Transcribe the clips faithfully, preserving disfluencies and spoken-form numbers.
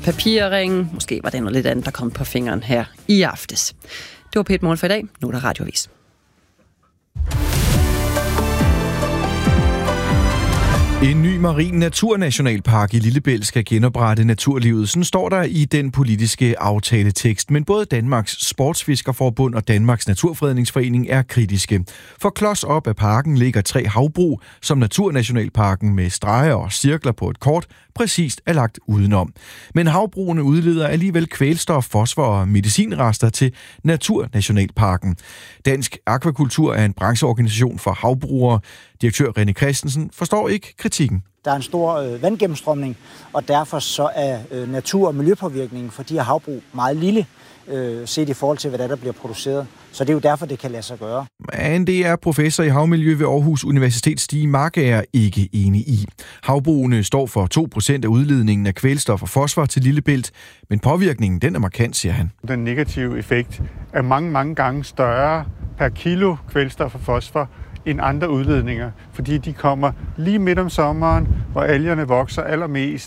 papirring. Måske var det noget lidt andet, der kom på fingeren her i aftes. Det var P et Morgen for i dag. Nu er der radioavis. En ny marin naturnationalpark i Lillebælt skal genoprette naturlivet. Sådan står der i den politiske aftaletekst. Men både Danmarks Sportsfiskerforbund og Danmarks Naturfredningsforening er kritiske. For klods op af parken ligger tre havbrug, som naturnationalparken med streger og cirkler på et kort præcist er lagt udenom. Men havbrugene udleder alligevel kvælstof, fosfor og medicinrester til naturnationalparken. Dansk Akvakultur er en brancheorganisation for havbrugere. Direktør René Christensen forstår ikke kritikken. Der er en stor øh, vandgennemstrømning, og derfor så er øh, natur- og miljøpåvirkningen for de her havbrug meget lille, øh, set i forhold til, hvad der, der bliver produceret. Så det er jo derfor, det kan lade sig gøre. Men det er professor i havmiljø ved Aarhus Universitet Stig Markager ikke enig i. Havbrugene står for to procent af udledningen af kvælstof og fosfor til Lillebælt, men påvirkningen den er markant, siger han. Den negative effekt er mange, mange gange større per kilo kvælstof og fosfor end andre udledninger, fordi de kommer lige midt om sommeren, hvor algerne vokser allermest.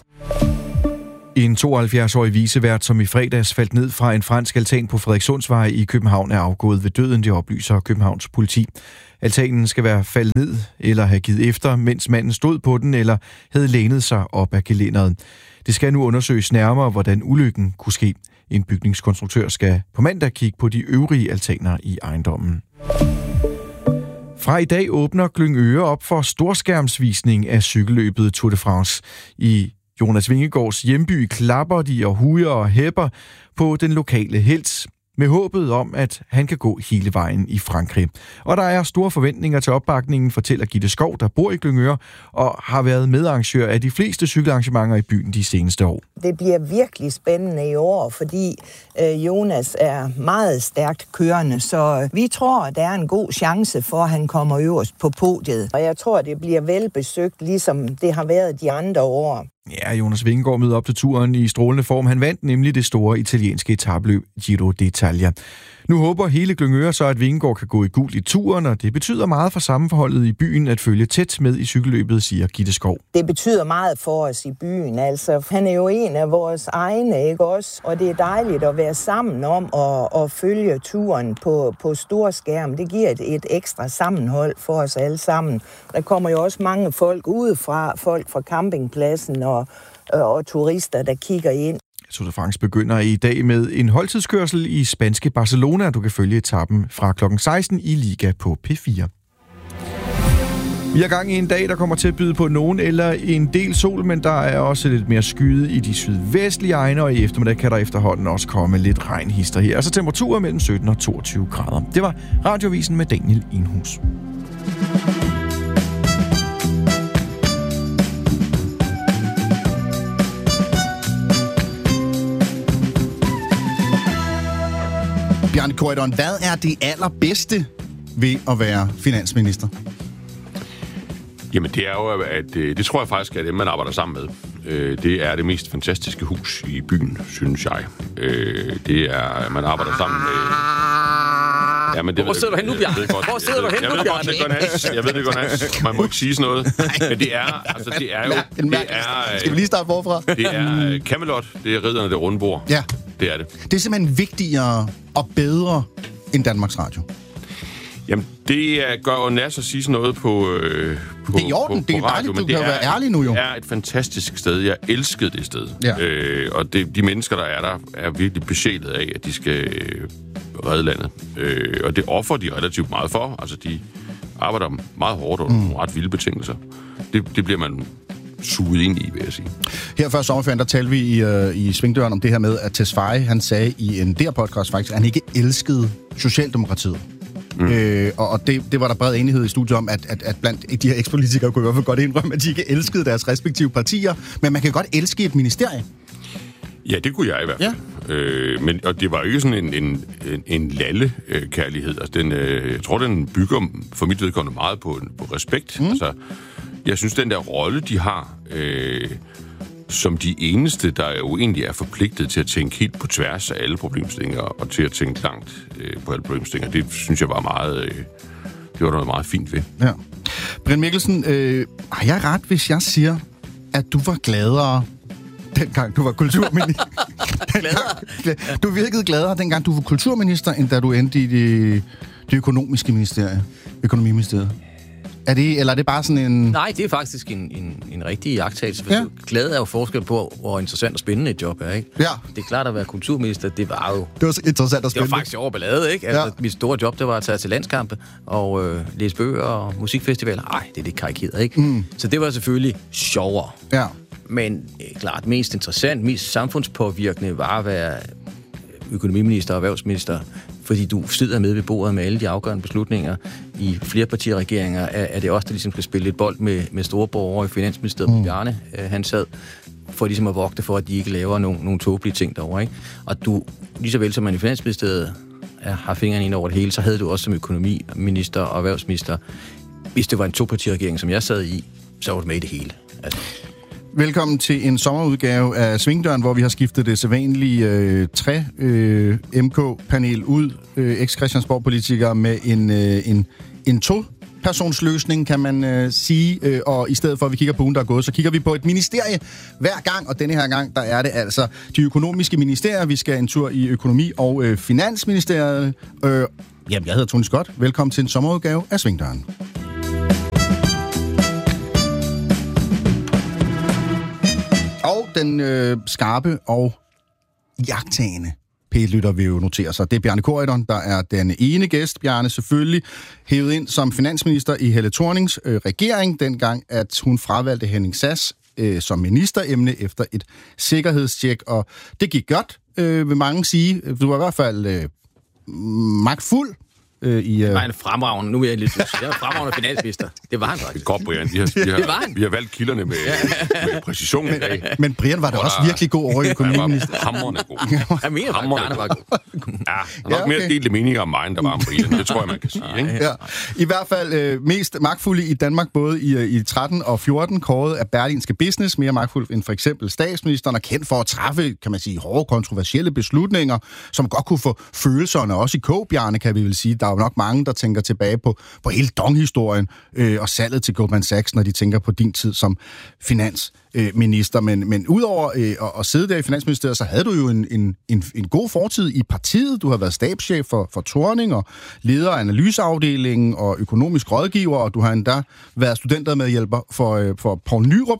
En tooghalvfjerds-årig vicevært, som i fredags faldt ned fra en fransk altan på Frederikssundsvej i København, er afgået ved døden, det oplyser Københavns politi. Altanen skal være faldet ned eller have givet efter, mens manden stod på den eller havde lænet sig op ad gelænderet. Det skal nu undersøges nærmere, hvordan ulykken kunne ske. En bygningskonstruktør skal på mandag kigge på de øvrige altaner i ejendommen. Fra i dag åbner Glyngøre op for storskærmsvisning af cykelløbet Tour de France. I Jonas Vingegaards hjemby klapper de og hujer og hæpper på den lokale helt, med håbet om, at han kan gå hele vejen i Frankrig. Og der er store forventninger til opbakningen, fortæller Gitte Skov, der bor i Glyngøre, og har været medarrangør af de fleste cykelarrangementer i byen de seneste år. Det bliver virkelig spændende i år, fordi øh, Jonas er meget stærkt kørende, så vi tror, der er en god chance for, at han kommer øverst på podiet. Og jeg tror, det bliver velbesøgt, ligesom det har været de andre år. Ja, Jonas Vingegaard møder op til turen i strålende form. Han vandt nemlig det store italienske etapløb Giro d'Italia. Nu håber hele Glyngøre så, at Vingegaard kan gå i gul i turen, og det betyder meget for sammenforholdet i byen at følge tæt med i cykelløbet, siger Gitte Skov. Det betyder meget for os i byen. Altså, han er jo en af vores egne, ikke også? Og det er dejligt at være sammen om at, at følge turen på, på stor skærm. Det giver et, et ekstra sammenhold for os alle sammen. Der kommer jo også mange folk udefra, folk fra campingpladsen og, og, og turister, der kigger ind. Tour de France begynder i dag med en holdtidskørsel i spanske Barcelona. Du kan følge etappen fra klokken seksten i Liga på P fire. Vi har gang i en dag, der kommer til at byde på nogen eller en del sol, men der er også lidt mere skyde i de sydvestlige egne, og i eftermiddag kan der efterhånden også komme lidt regnhister her. Altså temperaturer mellem sytten og toogtyve grader. Det var Radiovisen med Daniel Enhus. Bjarne Corydon, hvad er det allerbedste ved at være finansminister? Jamen, det er jo, at det tror jeg faktisk er det, man arbejder sammen med. Det er det mest fantastiske hus i byen, synes jeg. Det er, man arbejder sammen med... Ja, men det Hvor sidder du hen nu, Bjarne? Hvor sidder du hen nu, Bjarne? Jeg ved det godt, Hans. Man må ikke sige sådan noget. Men det er, altså, det er jo... Det er, Skal vi lige starte forfra? Det er Camelot, det er Ridderne, det runde bord. Ja. Det er det. Det er simpelthen vigtigere og bedre end Danmarks Radio. Jamen, det gør jo nært at sige sådan noget på, øh, på det er i orden, på, på det er radio, dejligt, men du det kan er, være ærlig nu jo. Det er et fantastisk sted. Jeg elskede det sted. Ja. Øh, og det, de mennesker, der er der, er virkelig besjælet af, at de skal øh, redde landet. Øh, og det offer de relativt meget for. Altså, de arbejder meget hårdt under mm. ret vilde betingelser. Det, det bliver man suget ind i, vil jeg sige. Her før sommerferien, der talte vi i, uh, i Svingdøren om det her med, at Tesfaye, han sagde i en D R-podcast faktisk, at han ikke elskede Socialdemokratiet. Mm. Øh, og og det, det var der bred enighed i studiet om, at, at, at blandt de her ekspolitikere kunne i hvert fald godt indrømme, at de ikke elskede deres respektive partier, men man kan godt elske et ministerie. Ja, det kunne jeg i hvert fald. Ja. Øh, men, og det var jo ikke sådan en, en, en, en lalle-kærlighed. Altså, den, øh, jeg tror, den bygger for mit vedkommende meget på, på respekt. Mm. Altså, jeg synes, den der rolle, de har, øh, som de eneste, der jo egentlig er forpligtet til at tænke helt på tværs af alle problemstillinger, og til at tænke langt øh, på alle problemstillinger, det synes jeg var meget... Øh, det var noget meget fint ved. Ja. Brian Mikkelsen, øh, har jeg ret, hvis jeg siger, at du var gladere, dengang du var kulturminister. dengang, du virkede gladere, dengang du var kulturminister, end da du endte i det, det økonomiske ministerie, økonomiministeriet. Er det, eller er det bare sådan en... Nej, det er faktisk en, en, en rigtig iagttagelse. Ja. Glæde er jo forskel på, hvor interessant og spændende et job er, ikke? Ja. Det er klart at være kulturminister, det var jo... Det var så interessant og spændende. Det var faktisk overballade, ikke? Altså, ja. Mit store job, det var at tage til landskampe og øh, læse bøger og musikfestivaler. Ej, det er lidt karikeret, ikke? Mm. Så det var selvfølgelig sjovere. Ja. Men øh, klart, mest interessant, mest samfundspåvirkende var at være økonomiminister og erhvervsminister, fordi du sidder med ved bordet med alle de afgørende beslutninger i flerpartiregeringer, er, er det også der ligesom skal spille lidt bold med, med Storeborg over i Finansministeriet. Mm. Bjarne, øh, han sad for ligesom at vogte for, at de ikke laver nogle, nogle tåbelige ting derovre, ikke? Og du, lige så vel som man i Finansministeriet er, har fingrene ind over det hele, så havde du også som økonomiminister og erhvervsminister, hvis det var en topartiregering, som jeg sad i, så var du med i det hele. Altså. Velkommen til en sommerudgave af Svingdøren, hvor vi har skiftet det sædvanlige øh, tre-M K-panel ud. Øh, Eks-Christiansborg-politikere med en, øh, en, en to-personsløsning, kan man øh, sige. Øh, og i stedet for, at vi kigger på ugen, der er gået, så kigger vi på et ministerie hver gang. Og denne her gang, der er det altså de økonomiske ministerier. Vi skal en tur i økonomi- og øh, finansministeriet. Øh, jamen, jeg hedder Tony Scott. Velkommen til en sommerudgave af Svingdøren. Og den øh, skarpe og iagttagende P et-lytter vil jo notere sig. Det er Bjarne Corydon, der er den ene gæst. Bjarne selvfølgelig hævet ind som finansminister i Helle Thornings øh, regering, dengang at hun fravalgte Henning Sass øh, som ministeremne efter et sikkerhedstjek. Og det gik godt, øh, vil mange sige. Du var i hvert fald øh, magtfuld. Øh, i, øh... Det var en fremragende, nu er jeg lidt sige, jeg var en fremragende finansminister. Det var han faktisk. Det går, Brian. Vi har, vi har, det var han. Vi har valgt kilderne med, med præcision men, i dag. Men Brian var da også virkelig god over i økonomiminister. Han var hamrende god. Jeg mener faktisk, han var god. Ja, der er nok ja, okay. mere delte meninger om mig, end der var om Brian. Det tror jeg, man kan sige. Ikke? Ja. I hvert fald øh, mest magtfulde i Danmark, både i, i tretten og fjorten, kåret af Berlingske Business, mere magtfuld end for eksempel statsministeren, er kendt for at træffe, kan man sige, hårde, kontroversielle beslutninger, som godt kunne få følelserne, også i K-Bjarne, kan vi vel sige. Der er jo nok mange, der tænker tilbage på, på hele Dong-historien øh, og salget til Goldman Sachs, når de tænker på din tid som finansminister. Øh, men, men udover øh, at, at sidde der i Finansministeriet, så havde du jo en, en, en, en god fortid i partiet. Du har været stabschef for, for Thorning og leder af analyseafdelingen og økonomisk rådgiver, og du har endda været studentermedhjælper for, øh, for Poul Nyrup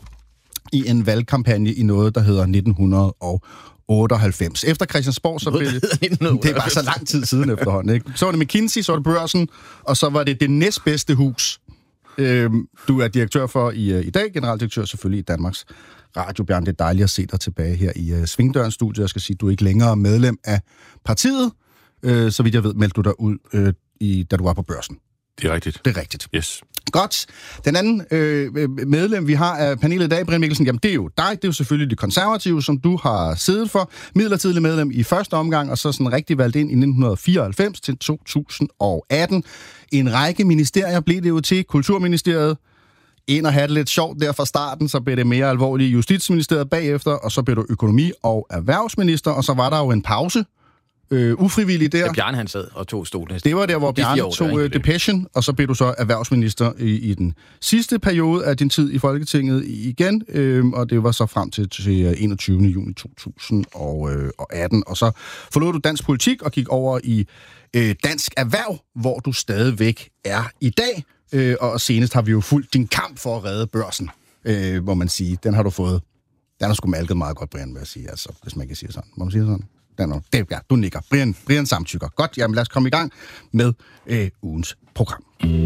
i en valgkampagne i noget, der hedder nitten otteoghalvfems. Efter Christiansborg, så blev det... Det var så lang tid siden efterhånden, ikke? Så var det McKinsey, så var det Børsen, og så var det det næstbedste hus, øh, du er direktør for i, i dag, generaldirektør selvfølgelig i Danmarks Radio. Bjarne, det er dejligt at se dig tilbage her i uh, Svingdørens studie. Jeg skal sige, at du er ikke længere medlem af partiet. Øh, så vidt jeg ved, meldte du dig ud, øh, i, da du var på Børsen. Det er rigtigt. Det er rigtigt. Yes. Godt. Den anden øh, medlem, vi har af panelet i dag, Brian Mikkelsen, jamen det er jo dig. Det er jo selvfølgelig de konservative, som du har siddet for. Midlertidig medlem i første omgang, og så sådan rigtig valgt ind i nitten fireoghalvfems til to tusind og atten. En række ministerier blev det jo til. Kulturministeriet, ind og have det lidt sjovt der fra starten, så blev det mere alvorligt i Justitsministeriet bagefter, og så blev du økonomi- og erhvervsminister, og så var der jo en pause. Øh, ufrivilligt der. Ja, Bjarne han sad og tog stolen. Det var der, hvor Bjarne år, tog uh, depression, og så blev du så erhvervsminister i, i den sidste periode af din tid i Folketinget igen, øh, og det var så frem til, til enogtyvende juni to tusind og atten. Og så forlod du dansk politik og gik over i øh, dansk erhverv, hvor du stadigvæk er i dag. Øh, og senest har vi jo fulgt din kamp for at redde Børsen, øh, må man sige. Den har du fået. Den har sgu malket meget godt, Brian, vil jeg sige, altså, hvis man kan sige sådan. Må man sige sådan? Det er, ja, du nikker. Brian, Brian samtykker. Godt, jamen lad os komme i gang med øh, ugens program.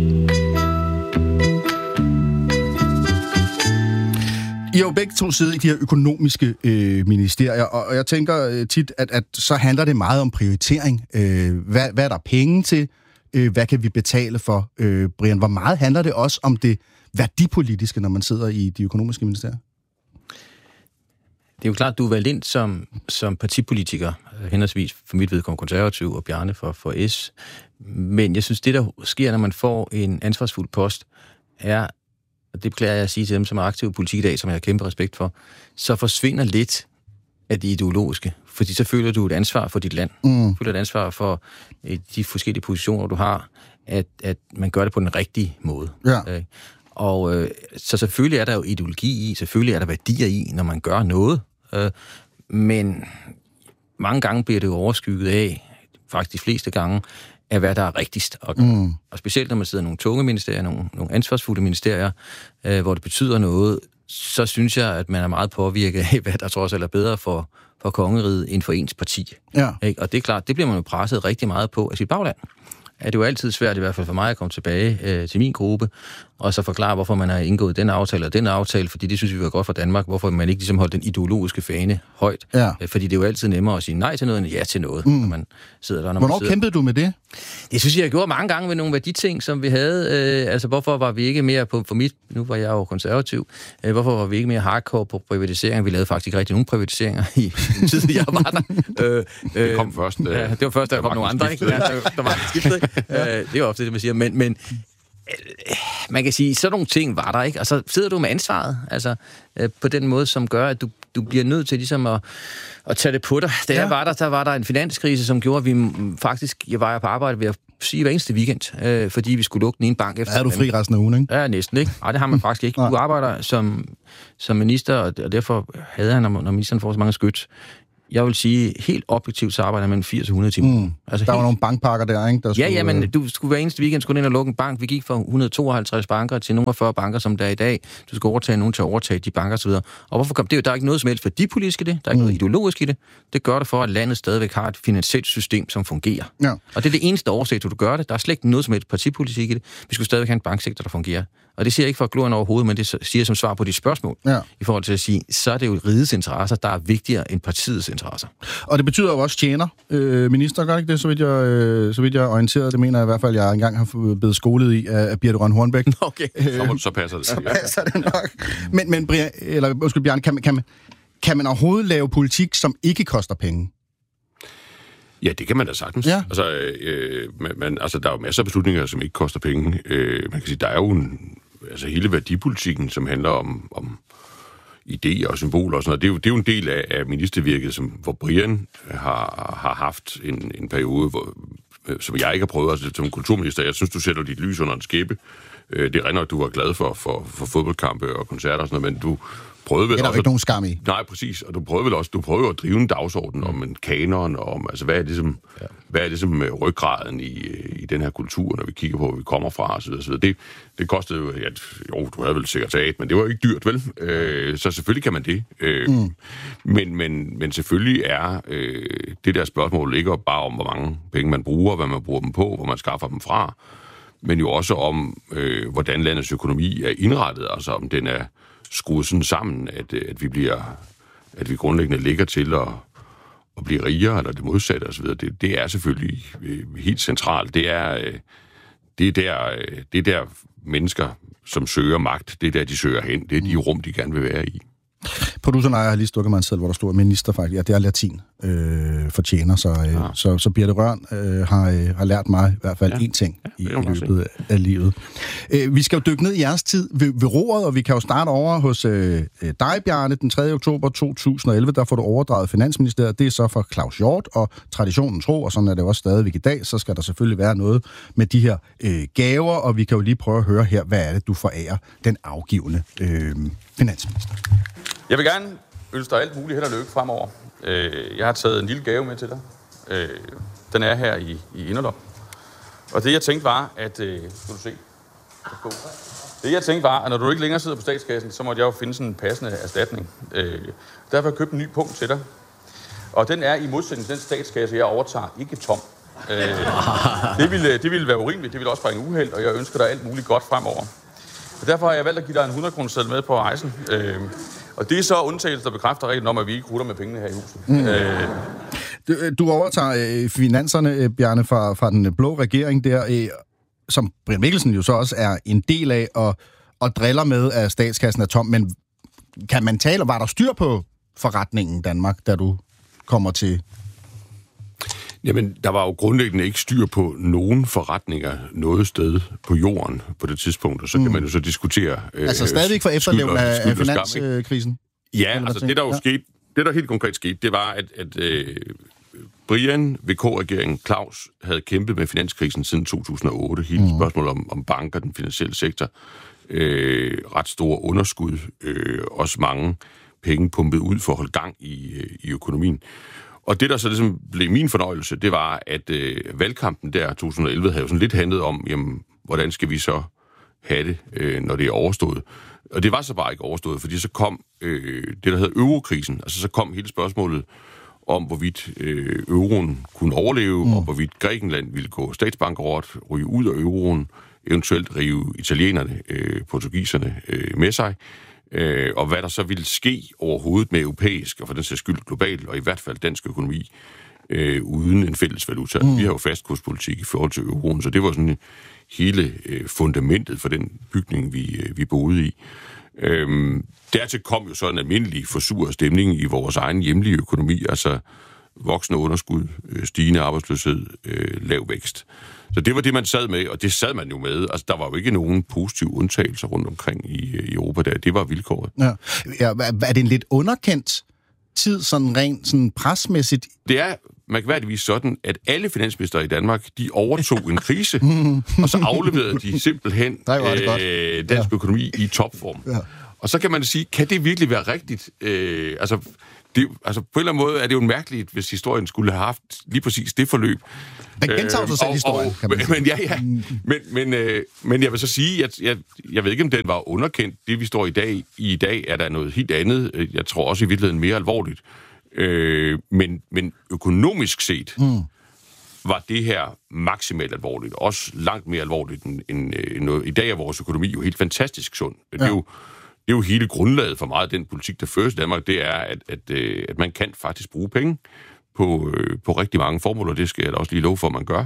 I har jo begge to siddet i de her økonomiske øh, ministerier, og, og jeg tænker øh, tit, at, at så handler det meget om prioritering. Øh, hvad, hvad er der penge til? Øh, hvad kan vi betale for? Øh, Brian, hvor meget handler det også om det værdipolitiske, når man sidder i de økonomiske ministerier? Det er jo klart, at du er valgt ind som, som partipolitiker, henholdsvis for mit vedkommende konservativ og Bjarne for, for S. Men jeg synes, det der sker, når man får en ansvarsfuld post, er, og det beklager jeg at sige til dem, som er aktive i politik i dag, som jeg har kæmpe respekt for, så forsvinder lidt af det ideologiske. Fordi så føler du et ansvar for dit land. Mm. Du føler et ansvar for de forskellige positioner, du har, at, at man gør det på den rigtige måde. Ja. Og øh, så selvfølgelig er der jo ideologi i, selvfølgelig er der værdier i, når man gør noget. Øh, men mange gange bliver det jo overskygget af, faktisk de fleste gange, af hvad der er rigtigst. Og, mm. og specielt når man sidder i nogle tunge ministerier, nogle, nogle ansvarsfulde ministerier, øh, hvor det betyder noget, så synes jeg, at man er meget påvirket af, hvad der trods alt er bedre for, for kongeriget end for ens parti. Ja. Ikke? Og det er klart, det bliver man jo presset rigtig meget på af sit bagland. Er det jo altid svært, i hvert fald for mig, at komme tilbage øh, til min gruppe, og så forklare, hvorfor man har indgået den aftale og den aftale, fordi det synes vi var godt for Danmark, hvorfor man ikke ligesom holdt den ideologiske fane højt. Ja. Øh, fordi det er jo altid nemmere at sige nej til noget, end ja til noget, mm. når man sidder der. Når Hvornår man sidder. kæmpede du med det? Det synes jeg, jeg gjorde mange gange med nogle af de ting, som vi havde. Øh, altså, hvorfor var vi ikke mere på, for mit, nu var jeg jo konservativ, øh, hvorfor var vi ikke mere hardcore på privatisering? Vi lavede faktisk ikke rigtig nogen privatiseringer i den tid, jeg var der. Øh, øh, det kom først. Øh, ja, det var først, der, der kom nogle andre, ikke? Ja, der, der var skiftet. Øh, det er jo ofte det, man siger. Men, men øh, man kan sige, sådan nogle ting var der, ikke? Og så sidder du med ansvaret, altså øh, på den måde, som gør, at du, du bliver nødt til ligesom at, at tage det på dig. Da ja. jeg var der, der var der en finanskrise, som gjorde, at vi faktisk, jeg var på arbejde ved at sige hver eneste weekend, øh, fordi vi skulle lukke den ene bank efter. Er du fri resten af ugen, ikke? Ja, næsten, ikke? Nej, det har man faktisk ikke. Du arbejder som, som minister, og derfor havde han, når ministeren får så mange skyts. Jeg vil sige, helt objektivt, så arbejder man firs til hundrede timer. Mm. Altså, der helt... var nogle bankpakker der, ikke? Der skulle... Ja, ja, men du skulle hver eneste weekend skulle ind og lukke en bank. Vi gik fra et hundrede og tooghalvtreds banker til nogle og fyrre banker, som der er i dag. Du skal overtage nogen til at overtage de banker osv. Og hvorfor kom det? Der er ikke noget som helst værdipolitisk i det. Der er ikke mm. noget ideologisk i det. Det gør det for, at landet stadigvæk har et finansielt system, som fungerer. Ja. Og det er det eneste årsag, du gør det. Der er slet ikke noget som helst partipolitik i det. Vi skulle stadigvæk have en banksektor, der fungerer. Og det siger jeg ikke for at glorien overhovedet, men det siger som svar på de spørgsmål. Ja. I forhold til at sige, så er det jo rigets interesser, der er vigtigere end partiets interesser. Og det betyder jo også tjener. Øh, minister, gør ikke det, så vidt jeg, øh, så vidt jeg er orienteret. Det mener jeg i hvert fald, jeg engang har blevet skolet i af, af Birthe Rønn Hornbæk. Okay, så, så passer det. Så passer det nok. Men, men Brian, eller, undskyld, Bjarne, kan, kan, kan man overhovedet lave politik, som ikke koster penge? Ja, det kan man da sagtens. Ja. Altså, øh, man, man, altså, der er jo masser af beslutninger, som ikke koster penge. Øh, man kan sige, der er jo en, altså, hele værdipolitikken, som handler om, om idéer og symboler og sådan noget. Det er jo, det er jo en del af, af ministervirket, som, hvor Brian har, har haft en, en periode, hvor, som jeg ikke har prøvet altså, som kulturminister. Jeg synes, du sætter dit lys under en skæbe. Øh, det render, at du var glad for, for, for fodboldkampe og koncerter og sådan noget, men du prøvede vel det er der også... ikke nogen skam i. Nej, præcis. Og du prøvede vel også, du prøvede at drive en dagsorden om en kanon, og om, altså hvad er ligesom, ja. hvad er ligesom ryggraden i, i den her kultur, når vi kigger på, hvor vi kommer fra, og så videre, så videre. Det, det kostede jo, ja, jo, du havde vel sekretariat, men det var jo ikke dyrt, vel? Øh, så selvfølgelig kan man det. Øh, mm. men, men, men selvfølgelig er øh, det der spørgsmål ikke bare om, hvor mange penge man bruger, hvad man bruger dem på, hvor man skaffer dem fra, men jo også om, øh, hvordan landets økonomi er indrettet, altså om den er skruet sådan sammen, at, at vi bliver, at vi grundlæggende ligger til at, at blive rigere, eller det modsatte osv. Det, det er selvfølgelig helt centralt. Det er, det er der, det er der mennesker, som søger magt, det er der, de søger hen. Det er de rum, de gerne vil være i. Produceren har lige stukket mig en selv, hvor der stod minister faktisk. Ja, det er latin øh, for tjener, så, øh, ja. så, så Birthe Rønn øh, har, øh, har lært mig i hvert fald én ja. ting ja, i, i løbet af livet. Øh, vi skal jo dykke ned i jeres tid ved, ved roret, og vi kan jo starte over hos øh, dig, Bjarne, den tredje oktober to tusind og elleve. Der får du overdraget Finansministeriet. Det er så for Claus Hjort, og traditionen tro, og sådan er det også stadigvæk i dag, så skal der selvfølgelig være noget med de her øh, gaver, og vi kan jo lige prøve at høre her, hvad er det, du forærer den afgivende øh, finansminister. Jeg vil gerne ønske dig alt muligt held og lykke fremover. Jeg har taget en lille gave med til dig. Den er her i, i inderlommen. Og det jeg tænkte var, at... Skal du se? Det jeg tænkte var, at når du ikke længere sidder på statskassen, så måtte jeg jo finde sådan en passende erstatning. Derfor har jeg købt en ny punkt til dig. Og den er i modsætning til den statskasse, jeg overtager, ikke tom. Det ville, det ville være urimeligt, det ville også bringe uheld, og jeg ønsker dig alt muligt godt fremover. Og derfor har jeg valgt at give dig en hundrede kroner seddel med på rejsen. Og det er så undtagelse, der bekræfter reglen om, at vi ikke rutter med pengene her i huset. Mm. Øh. Du, du overtager øh, finanserne, øh, Bjarne, fra, fra den blå regering der, øh, som Brian Mikkelsen jo så også er en del af, og, og driller med, at statskassen er tom. Men kan man tale, var der styr på forretningen Danmark, da du kommer til? Jamen, der var jo grundlæggende ikke styr på nogen forretninger noget sted på jorden på det tidspunkt, og så mm. kan man jo så diskutere... Øh, altså stadigvæk for efterlevelse af, af finanskrisen? Ja, altså det der jo ja. skete, det der helt konkret skete, det var, at, at øh, Brian, V K-regeringen, Claus, havde kæmpet med finanskrisen siden to tusind og otte. Hele mm. spørgsmålet om, om banker, den finansielle sektor, øh, ret store underskud, øh, også mange penge pumpet ud for at holde gang i, i økonomien. Og det, der så ligesom blev min fornøjelse, det var, at øh, valgkampen der to tusind og elleve havde jo sådan lidt handlet om, jamen, hvordan skal vi så have det, øh, når det er overstået. Og det var så bare ikke overstået, fordi så kom øh, det, der hedder eurokrisen. Altså så kom hele spørgsmålet om, hvorvidt øh, euroen kunne overleve, mm. og hvorvidt Grækenland ville gå statsbankerot, ryge ud af euroen, eventuelt rive italienerne, øh, portugiserne øh, med sig, øh, og hvad der så ville ske overhovedet med europæisk, og for den sags skyld global, og i hvert fald dansk økonomi, øh, uden en fælles valuta. Mm. Vi har jo fastkurspolitik i forhold til euroen, så det var sådan hele øh, fundamentet for den bygning, vi, øh, vi boede i. Øhm, dertil kom jo så en almindelig forsur stemning i vores egen hjemlige økonomi, altså voksende underskud, øh, stigende arbejdsløshed, øh, lav vækst. Så det var det, man sad med, og det sad man jo med. Altså, der var jo ikke nogen positive undtagelser rundt omkring i, i Europa der. Det var vilkåret. Ja. Ja, er det en lidt underkendt tid, sådan rent sådan presmæssigt? Det er mærkværdigvis sådan, at alle finansminister i Danmark, de overtog en krise, og så afleverede de simpelthen øh, dansk ja. økonomi i topform. Ja. Og så kan man sige, kan det virkelig være rigtigt? Øh, altså, det, altså, på en eller anden måde er det jo mærkeligt, hvis historien skulle have haft lige præcis det forløb. Man gentager sig selv historien, kan man sige. Men, ja, ja. Men, men, øh, men jeg vil så sige, at jeg, jeg ved ikke, om den var underkendt. Det, vi står i dag, i dag, er der noget helt andet. Jeg tror også i virkeligheden mere alvorligt. Øh, men, men økonomisk set mm. var det her maksimalt alvorligt. Også langt mere alvorligt end, end, end noget. I dag er vores økonomi jo helt fantastisk sund. Ja. Det er jo Det er jo hele grundlaget for meget af den politik, der føres i Danmark, det er, at, at, at man kan faktisk bruge penge på, på rigtig mange formål, og det skal jeg da også lige love for, at man gør.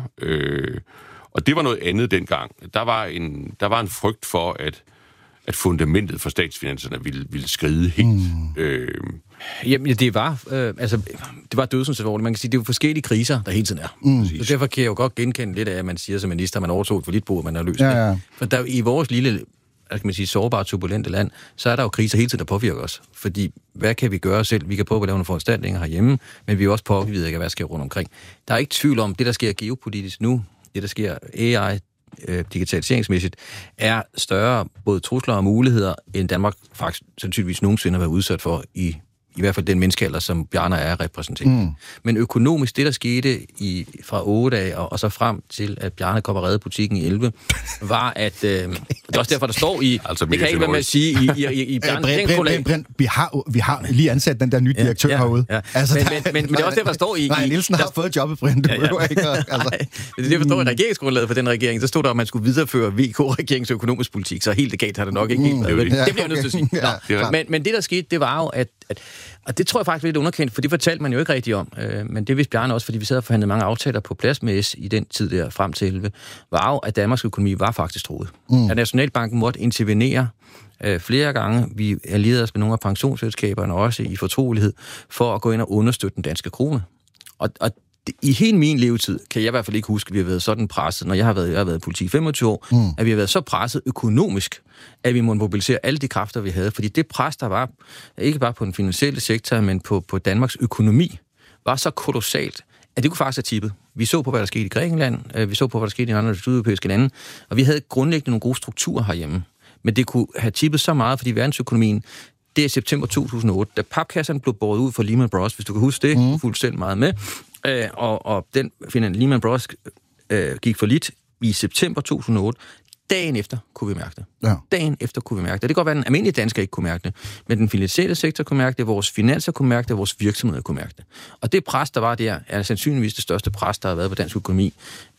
Og det var noget andet dengang. Der var en, der var en frygt for, at, at fundamentet for statsfinanserne ville, ville skride helt. Mm. Øh, Jamen, det var, øh, altså, det var dødsens alvorligt. Man kan sige, det er jo forskellige kriser, der hele tiden er. Mm. Så derfor kan jeg jo godt genkende lidt af, at man siger som minister, at man overtog et for lidt bord, man har løst det. Ja, ja. For der, i vores lille kan man sige, sårbare, turbulente land, så er der jo kriser hele tiden, der påvirker os. Fordi, hvad kan vi gøre selv? Vi kan prøve at lave nogle foranstaltninger herhjemme, men vi er også påvirket af, hvad der sker rundt omkring. Der er ikke tvivl om, det der sker geopolitisk nu, det der sker A I, øh, digitaliseringsmæssigt, er større både trusler og muligheder, end Danmark faktisk sandsynligvis nogensinde har været udsat for i i hvert fald den menneskealder, som Bjarne er repræsenteret. Mm. Men økonomisk, det der skete i, fra otte af, og, og så frem til, at Bjarne kom og redde butikken i elleve, var, at... Øh, det er også derfor, der står i... Altså, det kan ikke være med at sige i, i, i, i Bjarne... Brænd, brænd, brænd, vi, har, vi har lige ansat den der nye direktør ja, ja, herude. Ja. Altså, men, men, men, men det er også derfor, der står i... Nej, Nielsen har fået jobbet, Brænd. Ja, ja. Ikke, altså. Nej, det er derfor, der står i regeringsgrundlaget for den regering. Så stod der, at man skulle videreføre V K-regeringens økonomisk politik, så helt legalt har det nok ikke helt været. Mm, det, det bliver jeg nødt til at sige. Ja, men, men det, der skete, det var jo, at... at og det tror jeg faktisk er lidt underkendt, for det fortalte man jo ikke rigtig om. Øh, men det vidste Bjarne også, fordi vi sad og forhandlede mange aftaler på plads med S i den tid der frem til elleve, var jo, at Danmarks økonomi var faktisk truet. Mm. At Nationalbanken måtte intervenere øh, flere gange. Vi allierede os med nogle af pensionsselskaberne også i fortrolighed for at gå ind og understøtte den danske krone. Og, og i hele min levetid kan jeg i hvert fald ikke huske, at vi har været sådan presset, når jeg har været, jeg har været i politik femogtyve år, mm. at vi har været så presset økonomisk, at vi må mobilisere alle de kræfter, vi havde. Fordi det pres, der var, ikke bare på den finansielle sektor, men på, på Danmarks økonomi, var så kolossalt, at det kunne faktisk have tippet. Vi så på, hvad der skete i Grækenland, vi så på, hvad der skete i andre sydeuropæiske lande, og vi havde grundlæggende nogle gode strukturer herhjemme. Men det kunne have tippet så meget, fordi verdensøkonomien, det er september to tusind og otte, da papkasserne blev båret ud for Lehman Brothers, hvis du kan huske det, mm. fuldt selv meget med, øh, og, og den Lehman Brothers øh, gik for lidt i september to tusind og otte. Dagen efter kunne vi mærke det. Ja. Dagen efter kunne vi mærke det. Det kan godt være, at den almindelige dansker ikke kunne mærke det, men den finansielle sektor kunne mærke det, vores finanser kunne mærke det, vores virksomheder kunne mærke det. Og det pres, der var der, er sandsynligvis det største pres, der har været på dansk økonomi,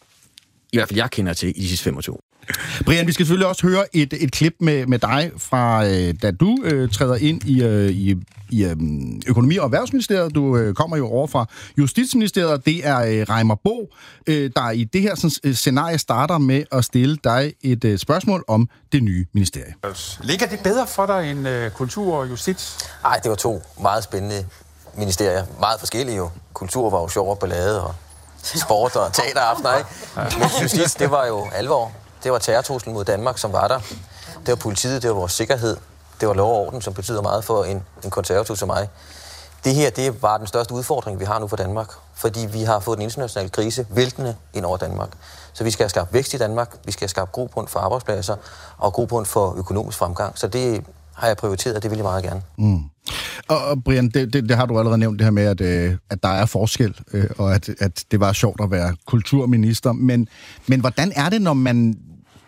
i hvert fald jeg kender til i de sidste femogtyve år. Brian, vi skal selvfølgelig også høre et, et klip med, med dig fra, øh, da du øh, træder ind i, øh, i, i øh, Økonomi- og Erhvervsministeriet. Du øh, kommer jo over fra Justitsministeriet. Det er øh, Reimer Bo, øh, der i det her sådan, scenarie starter med at stille dig et øh, spørgsmål om det nye ministerie. Ligger det bedre for dig end øh, kultur og justits? Nej, det var to meget spændende ministerier. Meget forskellige jo. Kultur var jo sjov og ballade, og sport og teateraftener, ikke? Men justits, det var jo alvor. Det var terrortruslen mod Danmark, som var der. Det var politiet, det var vores sikkerhed. Det var lov og orden, som betyder meget for en, en konservativ som mig. Det her, det var den største udfordring, vi har nu for Danmark. Fordi vi har fået en international krise væltende ind over Danmark. Så vi skal have skabt vækst i Danmark, vi skal have skabt grobund for arbejdspladser og grobund for økonomisk fremgang. Så det har jeg prioriteret, og det vil jeg meget gerne. Mm. Og, og Brian, det, det, det har du allerede nævnt, det her med, at, øh, at der er forskel, øh, og at, at det var sjovt at være kulturminister. Men, men hvordan er det, når man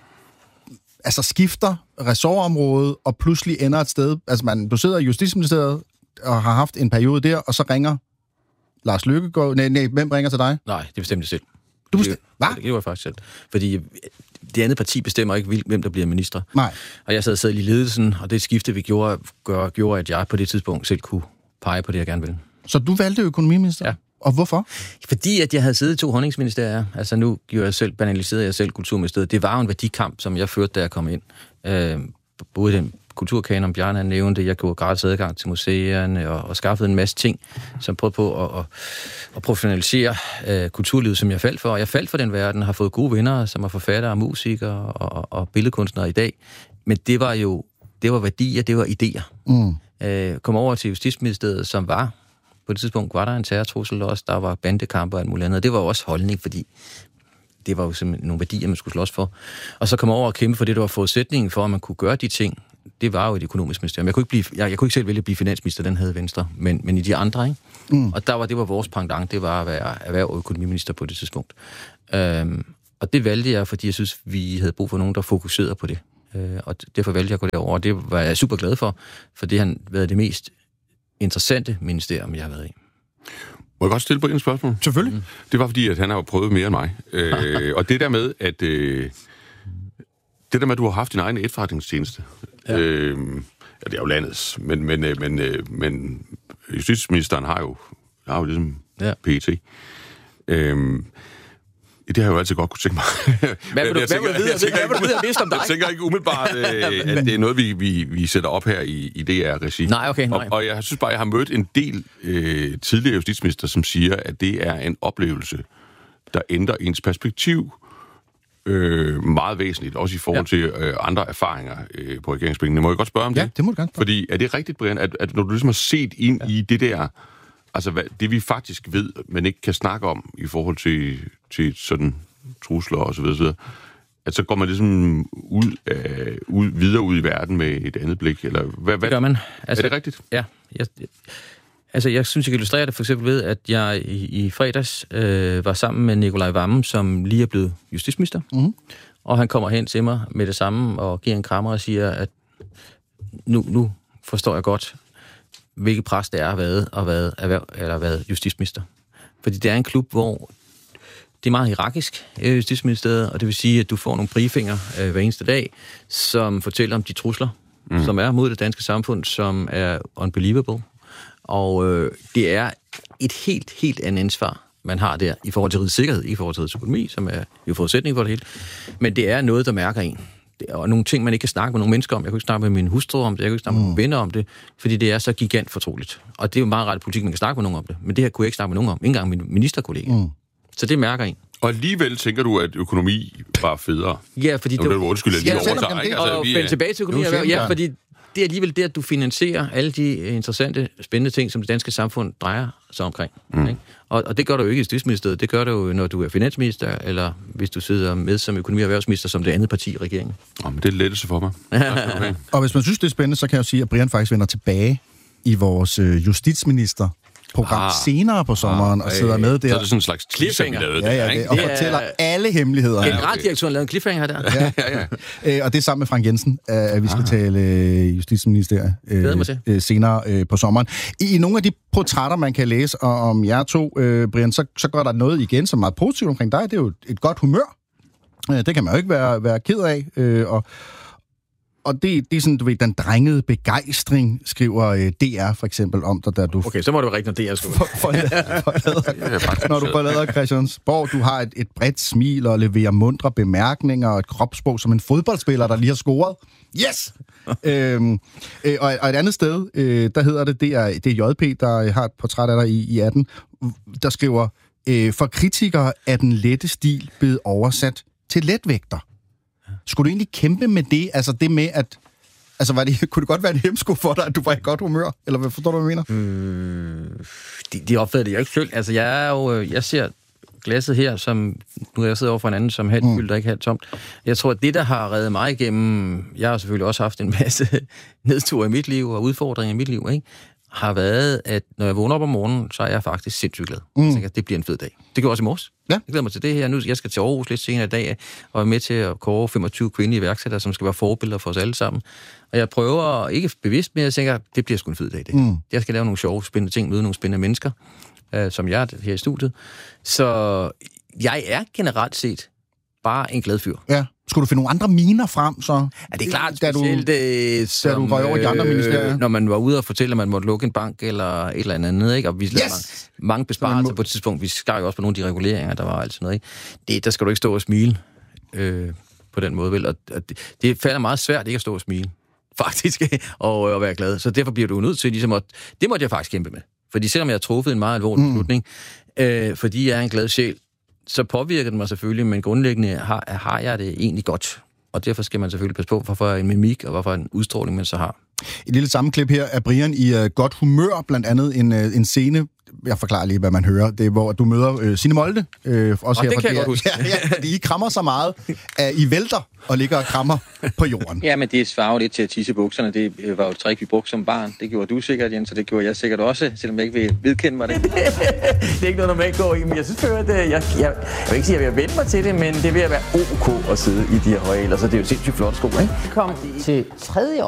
altså skifter ressortområde og pludselig ender et sted? Altså, man, du sidder i Justitsministeriet og har haft en periode der, og så ringer Lars Løkkegaard. Nej, nej, hvem ringer til dig? Nej, det bestemte jeg selv. Du bestemte? Hvad? Det gjorde jeg faktisk selv. Fordi det andet parti bestemmer ikke, hvem der bliver minister. Nej. Og jeg sad sad i ledelsen, og det skifte, vi gjorde, gør, gjorde, at jeg på det tidspunkt selv kunne pege på det, jeg gerne ville. Så du valgte økonomiminister? Ja. Og hvorfor? Fordi at jeg havde siddet i to honningsministerier. Altså nu gjorde jeg selv, banaliserede jeg selv kulturministeriet. Det var jo en værdikamp, som jeg førte, da jeg kom ind. Øh, både den kulturkanon, Bjarne nævnte, jeg kunne gratis adgang til museerne og, og skaffede en masse ting, som prøvede på at, at, at professionalisere øh, kulturlivet, som jeg faldt for. Og jeg faldt for den verden, har fået gode venner, som er forfattere og musikere og, og billedkunstnere i dag. Men det var jo, det var værdier, det var idéer. Mm. Øh, kom over til Justitsministeriet, som var, på det tidspunkt var der en terrortrussel også, der var bandekamper og alt muligt andet. Det var også holdning, fordi det var jo simpelthen nogle værdier, man skulle slås for. Og så kom over og kæmpe for det, der var forudsætningen for, at man kunne gøre de ting. Det var jo et økonomisk ministerium. Jeg kunne ikke, blive, jeg, jeg kunne ikke selv vælge at blive finansminister, den havde Venstre, men, men i de andre, ikke? Mm. Og der var, det var vores pendant, det var at være erhverv- og økonomiminister på det tidspunkt. Øhm, og det valgte jeg, fordi jeg synes, vi havde brug for nogen, der fokuserede på det. Øh, og derfor valgte jeg at gå derover, og det var jeg super glad for, for det har været det mest interessante ministerium, jeg har været i. Må jeg godt stille på et spørgsmål? Selvfølgelig. Mm. Det var fordi, at han har prøvet mere end mig. øh, og det der med, at øh, det der med, at du har haft din egen efterretningstjeneste, ja. øh, ja, det er jo landets, men, men, men, men justitsministeren har jo, har jo ligesom ja. P E T. Øh, det har jeg jo altid godt kunne tænke mig. Hvad vil du vide, vidste om dig? Jeg tænker ikke umiddelbart, at det er noget, vi, vi, vi sætter op her i, i D R-regi. Nej, okay, nej. Og, og jeg synes bare, jeg har mødt en del øh, tidligere justitsminister, som siger, at det er en oplevelse, der ændrer ens perspektiv øh, meget væsentligt, også i forhold ja. til øh, andre erfaringer øh, på regeringsbænkene. Må jeg godt spørge om det? Ja, det må du gerne. Fordi er det rigtigt, Brian, at, at når du ligesom har set ind ja. i det der, altså hvad, det vi faktisk ved, men ikke kan snakke om i forhold til, til sådan trusler og så videre, så videre, at så går man ligesom ud, øh, ud, videre ud i verden med et andet blik, eller hvad? hvad? Det gør man. Altså, er det rigtigt? Ja. Jeg, altså, jeg synes, jeg kan illustrere det for eksempel ved, at jeg i, i fredags øh, var sammen med Nikolaj Wammen, som lige er blevet justitsminister, mm-hmm. og han kommer hen til mig med det samme og giver en krammer og siger, at nu, nu forstår jeg godt, hvilket pres det er at være, at være, erhverv, eller være justitsminister. Fordi det er en klub, hvor det er meget hierarkisk, Justitsministeriet, og det vil sige, at du får nogle briefinger øh, hver eneste dag, som fortæller om de trusler, mm. som er mod det danske samfund, som er unbelievable. Og øh, det er et helt, helt andet ansvar, man har der, i forhold til rigets sikkerhed, ikke i forhold til rigets økonomi, som er jo forudsætning for det hele. Men det er noget, der mærker en. Og nogle ting, man ikke kan snakke med nogle mennesker om. Jeg kunne ikke snakke med min hustru om det, jeg kunne ikke snakke mm. med mine venner om det, fordi det er så gigant fortroligt. Og det er jo meget ret politik, man kan snakke med nogen om det. Men det her kunne jeg ikke snakke med nogen om. Ikke engang min ministerkollega. Mm. Så det mærker en. Og alligevel tænker du, at økonomi var federe? Ja, fordi det var... Undskyld, at lige ja, overtager, ikke? Altså, og vi finde tilbage til økonomi. Ja, fordi det er alligevel det, at du finansierer alle de interessante, spændende ting, som det danske samfund drejer sig omkring. Mm. Ikke? Og, og det gør du jo ikke i Justitsministeriet. Det gør du jo, når du er finansminister, eller hvis du sidder med som økonomi- og erhvervsminister, som det andet parti i regeringen. Oh, men det er lettelse for mig. Okay. Og hvis man synes, det er spændende, så kan jeg jo sige, at Brian faktisk vender tilbage i vores øh, justitsminister program ah, senere på sommeren, ah, og sidder med der. Så er det sådan en slags cliffhanger, ja, ja, det, og fortæller alle hemmeligheder. Generaldirektøren lavede en cliffhanger der. ja, ja, ja. Og det er sammen med Frank Jensen, at vi skal ah. tale justitsministeriet øh, senere øh, på sommeren. I, I nogle af de portrætter, man kan læse om jer to, øh, Brian, så, så går der noget igen, som er meget positivt omkring dig. Det er jo et godt humør. Det kan man jo ikke være, være ked af. Øh, og Og det, det er sådan, du ved, den drengede begejstring, skriver øh, D R for eksempel om dig, da du... Okay, så må det jo rigtigt, når D R skriver. For, forlader, forlader, når du forlader Christiansborg, du har et, et bredt smil og leverer mundre bemærkninger og et kropssprog som en fodboldspiller, der lige har scoret. Yes! øhm, øh, og, og et andet sted, øh, der hedder det, det er, det er J P, der har et portræt af dig i, i atten, der skriver, øh, for kritikere er den lette stil blevet oversat til letvægter. Skulle du egentlig kæmpe med det? Altså det med, at... Altså, var det, kunne det godt være en hemsko for dig, at du var i godt humør? Eller hvad forstår du, hvad jeg mener? Mm, de, de opfattede det jeg ikke selv. Altså, jeg er jo... Jeg ser glasset her, som nu er jeg sidder over for en anden, som halvt fyldt mm. og ikke halvt tomt. Jeg tror, at det, der har reddet mig igennem, jeg har selvfølgelig også haft en masse nedture i mit liv og udfordringer i mit liv, ikke? Har været, at når jeg vågner op om morgenen, så er jeg faktisk sindssygt glad. Mm. Jeg tænker, at det bliver en fed dag. Det gør også i morges. Ja. Jeg glæder mig til det her. Nu jeg skal til Aarhus lidt senere i dag, og er med til at kåre femogtyve kvindelige iværksættere, som skal være forbilleder for os alle sammen. Og jeg prøver, ikke bevidst, men jeg tænker, at det bliver sgu en fed dag. Det. Mm. Jeg skal lave nogle sjove, spændende ting, møde nogle spændende mennesker, øh, som jeg er her i studiet. Så jeg er generelt set bare en glad fyr. Ja. Skulle du finde nogle andre miner frem, så? Ja, det er klart, da specielt, du, det, som, da du var over i de andre ministerier. Øh, når man var ude og fortælle, at man måtte lukke en bank eller et eller andet, ikke? Og vi lavede yes! mange, mange besparelser må... på et tidspunkt. Vi skar jo også på nogle af de reguleringer, der var og alt sådan noget, ikke? Det, der skal du ikke stå og smile øh, på den måde, vel? Og, og det, det falder meget svært ikke at stå og smile, faktisk, og, og være glad. Så derfor bliver du nødt til ligesom at... Det måtte jeg faktisk kæmpe med. Fordi selvom jeg har truffet en meget alvorlig mm. beslutning, øh, fordi jeg er en glad sjæl, så påvirker det mig selvfølgelig, men grundlæggende har, har jeg det egentlig godt. Og derfor skal man selvfølgelig passe på, hvorfor en mimik og hvorfor en udstråling man så har. Et lille sammenklip her af Brian i uh, godt humør, blandt andet en, uh, en scene, jeg forklarer lige, hvad man hører, det er, hvor du møder uh, Signe Molde. Uh, også og her det kan jeg godt huske. Ja, ja, fordi I krammer så meget, at I vælter og ligger og krammer på jorden. Ja, men det svarer lidt til at tisse bukserne. Det var jo et trick, vi brugte som barn. Det gjorde du sikkert, Jens, og det gjorde jeg sikkert også, selvom jeg ikke vil vedkende mig det. Det er ikke noget, normalt går i, men jeg synes, at jeg, jeg, jeg, jeg vil ikke sige, at jeg vil vende mig til det, men det vil være ok at sidde i de her høje, så det er jo sindssygt flot sko, ikke? Kom til tredje